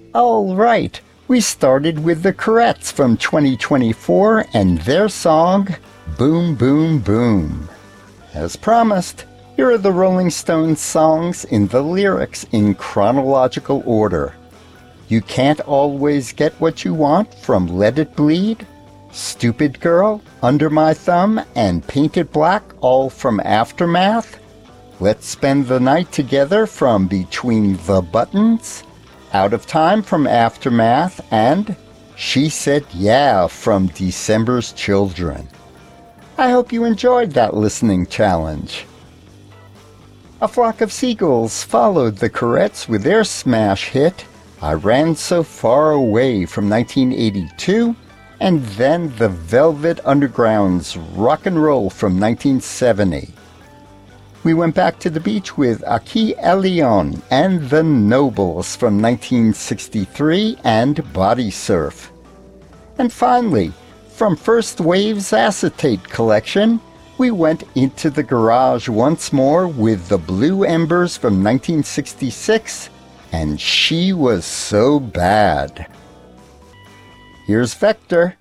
All right, we started with the Courettes from 2024 and their song, Boom Boom Boom. As promised, here are the Rolling Stones songs in the lyrics in chronological order. You Can't Always Get What You Want from Let It Bleed, Stupid Girl, Under My Thumb, and Painted Black, all from Aftermath. Let's Spend the Night Together from Between the Buttons, Out of Time from Aftermath, and She Said Yeah from December's Children. I hope you enjoyed that listening challenge. A Flock of Seagulls followed the Courettes with their smash hit, I Ran So Far Away from 1982, and then the Velvet Underground's Rock and Roll from 1970. We went back to the beach with Aquí Elión and the Nobles from 1963 and Body Surf. And finally, from First Wave's Acetate collection, we went into the garage once more with the Blue Embers from 1966 and She Was So Bad. Here's Vector.